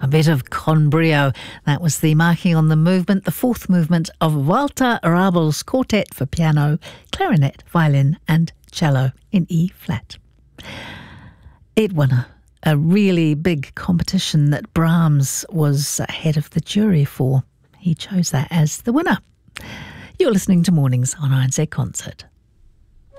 A bit of Con Brio. That was the marking on the movement, the fourth movement of Walter Rabel's Quartet for piano, clarinet, violin and cello in E flat. It won a really big competition that Brahms was head of the jury for. He chose that as the winner. You're listening to Mornings on RNZ Concert.